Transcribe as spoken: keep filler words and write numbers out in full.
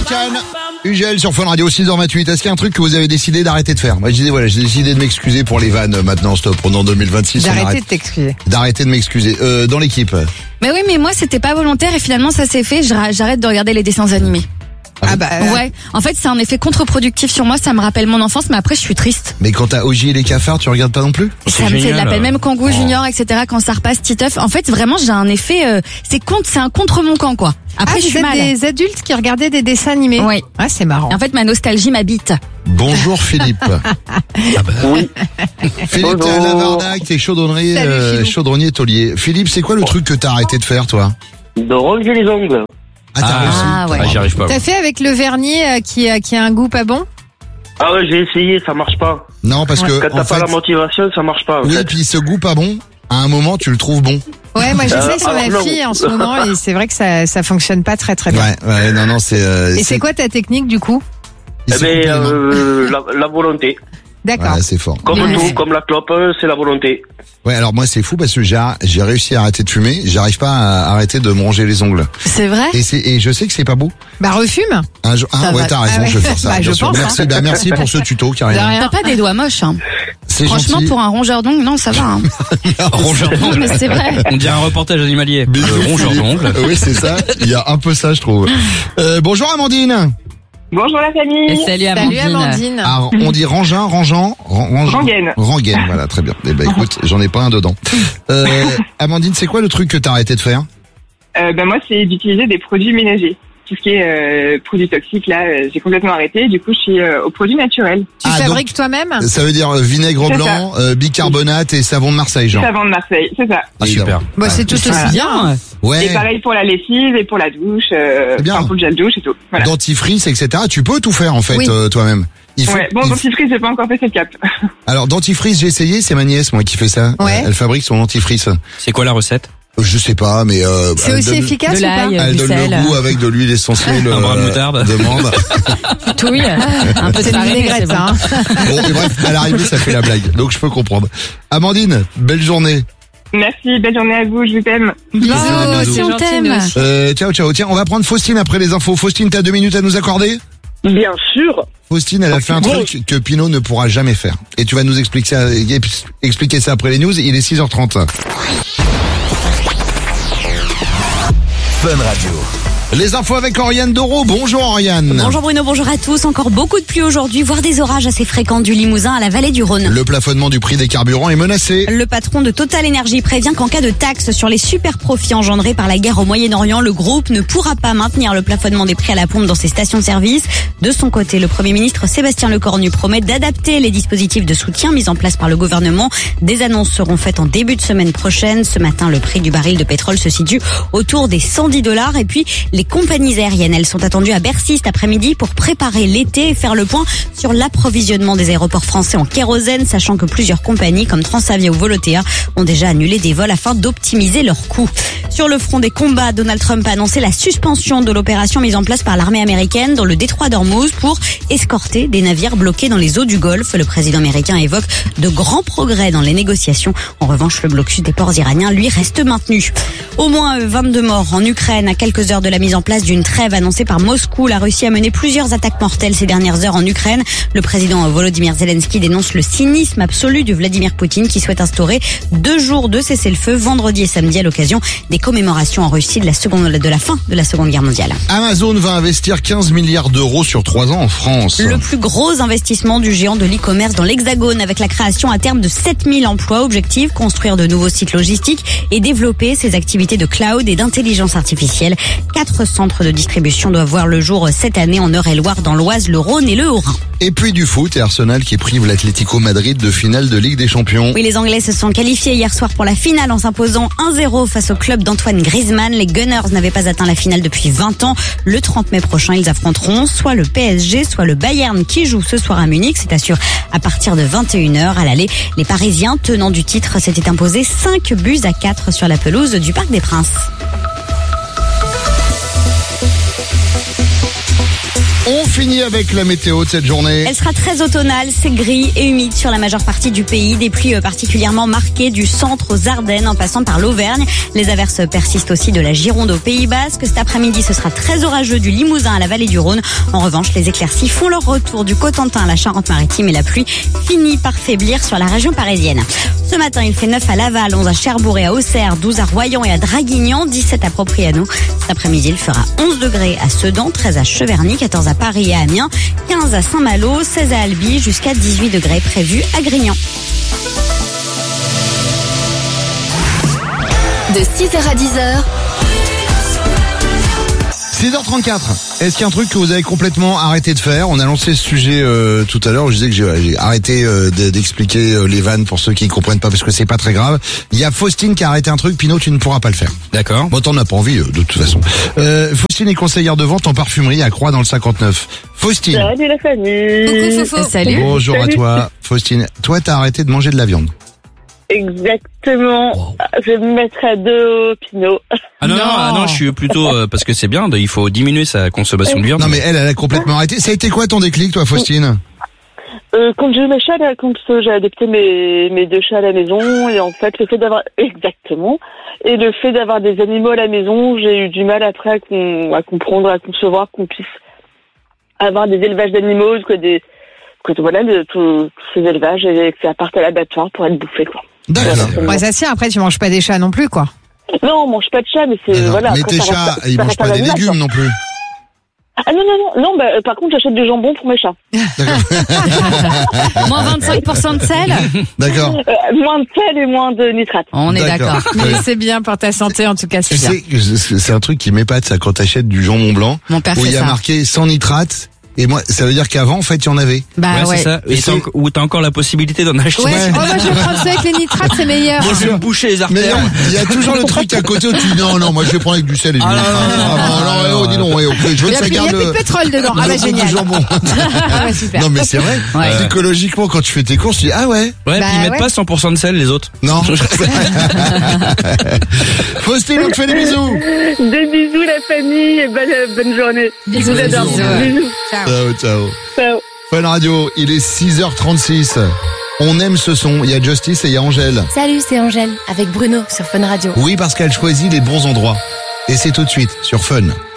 Duncan, U G L sur Fun Radio, six heures vingt-huit. Est-ce qu'il y a un truc que vous avez décidé d'arrêter de faire? Moi je disais voilà, j'ai décidé de m'excuser pour les vannes maintenant, stop, pendant deux mille vingt-six. D'arrêter de t'excuser. D'arrêter de m'excuser. Euh, dans l'équipe. Mais oui, mais moi c'était pas volontaire et finalement ça s'est fait, j'arrête de regarder les dessins animés. Ah bah euh... ouais, en fait c'est un effet contre-productif sur moi, ça me rappelle mon enfance, mais après je suis triste. Mais quand t'as O J et les cafards, tu regardes pas non plus? Ça me génial, fait de la peine, même Kangoo oh. Junior, et cetera. Quand ça repasse Titeuf, en fait vraiment j'ai un effet, euh, c'est contre, c'est un contre mon camp quoi. Après ah, je suis vous êtes mal. Des adultes qui regardaient des dessins animés. Oui. Ah c'est marrant. En fait ma nostalgie m'habite. Bonjour Philippe. Ah bah. Oui. Philippe, t'es à Lavardac, t'es chaudronnier, euh, chaudronnier taulier. Philippe, c'est quoi le truc que t'as arrêté de faire toi? De ronger les ongles. Ah, t'as réussi. Ah, ouais. Ah, j'y arrive pas. T'as fait avec le vernis euh, qui, euh, qui a un goût pas bon? Ah ouais, j'ai essayé, ça marche pas. Non, parce que Quand t'as en pas fait, la motivation, ça marche pas. En oui, fait. puis ce goût pas bon, à un moment, tu le trouves bon. Ouais, moi j'essaie Euh, sur alors, ma non. fille en ce moment et c'est vrai que ça, ça fonctionne pas très très bien. Ouais, ouais, non, non, c'est. Euh, et c'est quoi ta technique du coup? il Eh s'est ben, coupé les mains. euh, la, la volonté. D'accord. Ouais, c'est fort. Comme Mais- tout, comme la clope, c'est la volonté. Ouais, alors moi c'est fou parce que j'ai j'ai réussi à arrêter de fumer, j'arrive pas à arrêter de me ronger les ongles. C'est vrai? Et c'est et je sais que c'est pas beau. Bah refume. Un jour, ah Ça ouais, va. t'as raison, Ah ouais. je vais faire ça. Bah, bien je sûr. pense, Merci, hein. bah merci pour ce tuto, De Karine. rien. T'as pas des doigts moches hein. C'est Franchement gentil. pour un rongeur d'ongles, non ça va hein. Rongeur Non, d'ongles. mais c'est vrai. On dirait un reportage animalier. Bisous, Le rongeur Philippe. d'ongles. Oui, c'est ça. Il y a un peu ça, je trouve. Euh, bonjour Amandine. Bonjour la famille. Salut Salut Amandine. Ah, on dit Rangin, Rangeant, Ran- Range- Rengaine. Rengaine, voilà, très bien. Eh ben écoute, j'en ai pas un dedans. Euh, Amandine, c'est quoi le truc que t'as arrêté de faire? Euh, ben moi, c'est d'utiliser des produits ménagers. Tout ce qui est euh, produits toxiques, là, euh, j'ai complètement arrêté. Du coup, je suis euh, aux produits naturels. Tu Ah, fabriques toi-même? Ça veut dire euh, vinaigre C'est blanc, euh, bicarbonate et savon de Marseille, genre. Savon de Marseille, c'est ça. Ah, super. Bah c'est tout aussi Voilà. bien. Ouais. Et pareil pour la lessive et pour la douche, euh, C'est bien. enfin, pour le gel douche et tout. Voilà. Dentifrice, et cetera. Tu peux tout faire en fait Oui. euh, toi-même. Il faut. Ouais. Bon, il- dentifrice, j'ai pas encore fait cette cap. Alors dentifrice, j'ai essayé. C'est ma nièce, moi, qui fait ça. Ouais. Elle fabrique son dentifrice. C'est quoi la recette? Je sais pas, mais euh, C'est elle aussi donne- efficace De ou pas? l'ail. Elle du donne sel. le goût avec de l'huile essentielle. Un bras de euh, moutarde. Demande. Touille, un peu de C'est une farine, vinaigrette c'est bon. ça. Hein. Bon, et bref, à l'arrivée, ça fait la blague. Donc je peux comprendre. Amandine, belle journée. Merci, belle journée à vous, je vous aime. Bisous, bisous. c'est On gentil, t'aime. nous aussi. Euh, ciao, ciao. Tiens, on va prendre Faustine après les infos. Faustine, t'as deux minutes à nous accorder? Bien sûr. Faustine, elle a fait un truc que Pinot ne pourra jamais faire. Et tu vas nous expliquer ça, expliquer ça après les news. Il est six heures trente. Fun Radio. Les infos avec Oriane Doro. Bonjour Oriane. Bonjour Bruno, bonjour à tous. Encore beaucoup de pluie aujourd'hui, voire des orages assez fréquents du Limousin à la vallée du Rhône. Le plafonnement du prix des carburants est menacé. Le patron de Total Energy prévient qu'en cas de taxe sur les super profits engendrés par la guerre au Moyen-Orient, le groupe ne pourra pas maintenir le plafonnement des prix à la pompe dans ses stations-service. De son côté, le Premier ministre Sébastien Lecornu promet d'adapter les dispositifs de soutien mis en place par le gouvernement. Des annonces seront faites en début de semaine prochaine. Ce matin, le prix du baril de pétrole se situe autour des cent dix dollars. Et puis, les compagnies aériennes, elles sont attendues à Bercy cet après-midi pour préparer l'été et faire le point sur l'approvisionnement des aéroports français en kérosène, sachant que plusieurs compagnies comme Transavia ou Volotea ont déjà annulé des vols afin d'optimiser leurs coûts. Sur le front des combats, Donald Trump a annoncé la suspension de l'opération mise en place par l'armée américaine dans le détroit d'Ormuz pour escorter des navires bloqués dans les eaux du Golfe. Le président américain évoque de grands progrès dans les négociations. En revanche, le blocus des ports iraniens, lui, reste maintenu. Au moins vingt-deux morts en Ukraine à quelques heures de la mise en place d'une trêve annoncée par Moscou. La Russie a mené plusieurs attaques mortelles ces dernières heures en Ukraine. Le président Volodymyr Zelensky dénonce le cynisme absolu de Vladimir Poutine qui souhaite instaurer deux jours de cessez-le-feu vendredi et samedi à l'occasion des commémorations en Russie de la seconde, de la fin de la Seconde Guerre mondiale. Amazon va investir quinze milliards d'euros sur trois ans en France. Le plus gros investissement du géant de l'e-commerce dans l'Hexagone avec la création à terme de sept mille emplois. Objectif, construire de nouveaux sites logistiques et développer ses activités de cloud et d'intelligence artificielle. Quatre centres de distribution doivent voir le jour cette année en Eure-et-Loire, dans l'Oise, le Rhône et le Haut-Rhin. Et puis du foot et Arsenal qui prive l'Atlético Madrid de finale de Ligue des Champions. Oui, les Anglais se sont qualifiés hier soir pour la finale en s'imposant un zéro face au club d'Antoine Griezmann. Les Gunners n'avaient pas atteint la finale depuis vingt ans. Le trente mai prochain, ils affronteront soit le P S G, soit le Bayern qui joue ce soir à Munich. C'est assuré à partir de vingt et une heures à l'aller. Les Parisiens, tenants du titre, s'étaient imposés cinq buts à quatre sur la pelouse du Parc des Princes. On finit avec la météo de cette journée. Elle sera très automnale, c'est gris et humide sur la majeure partie du pays. Des pluies particulièrement marquées du centre aux Ardennes en passant par l'Auvergne. Les averses persistent aussi de la Gironde au Pays Basque. Cet après-midi, ce sera très orageux du Limousin à la vallée du Rhône. En revanche, les éclaircies font leur retour du Cotentin à la Charente-Maritime et la pluie finit par faiblir sur la région parisienne. Ce matin, il fait neuf à Laval, onze à Cherbourg et à Auxerre, douze à Royan et à Draguignan, dix-sept à Propriano. Cet après-midi, il fera onze degrés à Sedan, treize à Cheverny, quatorze à Paris et à Amiens, quinze à Saint-Malo, seize à Albi, jusqu'à dix-huit degrés prévus à Grignan. De six heures à dix heures. six heures trente-quatre. Est-ce qu'il y a un truc que vous avez complètement arrêté de faire? On a lancé ce sujet euh, tout à l'heure. Je disais que j'ai, j'ai arrêté euh, de, d'expliquer euh, les vannes pour ceux qui ne comprennent pas parce que c'est pas très grave. Il y a Faustine qui a arrêté un truc. Pinot, tu ne pourras pas le faire. D'accord. Bon, t'en as pas envie euh, de toute façon. Euh, Faustine est conseillère de vente en parfumerie à Croix dans le cinquante-neuf. Faustine. Salut la famille. Coucou Foufou. Salut. Bonjour Salut. à toi, Faustine. Toi, t'as arrêté de manger de la viande. Exactement. Wow. Je vais me mettre à deux au Pinot. Ah non, non, Non. ah non, je suis plutôt euh, parce que c'est bien, il faut diminuer sa consommation de viande. Non mais elle, elle a complètement arrêté. Ça a été quoi ton déclic, toi, Faustine? Euh, quand j'ai eu mes chats, là, quand euh, j'ai adopté mes, mes deux chats à la maison, et en fait, le fait d'avoir, exactement, et le fait d'avoir des animaux à la maison, j'ai eu du mal après à, con- à comprendre, à concevoir qu'on puisse avoir des élevages d'animaux, que des, que voilà, de tous tous ces élevages, et que ça parte à l'abattoir pour être bouffé, quoi. D'accord. Ouais, ça tient. Après, tu manges pas des chats non plus, quoi. Non, on mange pas de chat, mais c'est, Non, voilà. mais après, tes ça chats, reste- ils ça mangent reste pas un des animal, légumes non plus. Ah non, non, non, non, bah, euh, par contre, j'achète du jambon pour mes chats. Moins vingt-cinq pour cent de sel. D'accord. Euh, moins de sel et moins de nitrate. On est d'accord. Mais c'est bien pour ta santé, en tout cas, c'est Tu bien. sais, c'est c'est un truc qui m'épate, ça, quand t'achètes du jambon blanc, Mon père où fait il y a ça. marqué sans nitrate. Et moi, ça veut dire qu'avant, en fait, il y en avait. Bah ouais, ouais. c'est ça. Et Et t'as c'est- enc- ou t'as encore la possibilité d'en acheter. Ouais. Oh, moi, je vais prendre ça avec les nitrates, c'est meilleur. Moi, je vais me boucher les Mais artères. il y a toujours le truc à côté où tu dis non, non, moi je vais prendre avec du sel et du Ah, non, nitrate. non, non, Ah, non, non, non, oh, dis donc, ouais, ok, je veux Il y que a ça plus, il y a garde plus de le, pétrole dedans. Ah le bah goût génial. du jambon. Ah ouais, super. Non, mais c'est vrai. Ouais. Psychologiquement, quand tu fais tes courses, tu dis ah ouais. Ouais, Bah, puis ils mettent ouais. pas cent pour cent de sel, les autres. Non. Faustine, on te fait des bisous. Des bisous, la famille, et bonne, bonne journée. Bisous, Je vous adore. bisous, ouais. Bisous. Ciao. Ciao, ciao. Ciao. Fun Radio, il est six heures trente-six. On aime ce son. Il y a Justice et il y a Angèle. Salut, c'est Angèle avec Bruno sur Fun Radio. Oui, parce qu'elle choisit les bons endroits. Et c'est tout de suite sur Fun.